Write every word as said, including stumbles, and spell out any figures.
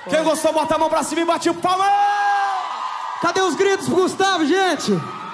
Quem gostou, bota a mão pra cima e bate o palma. Cadê os gritos pro Gustavo, gente?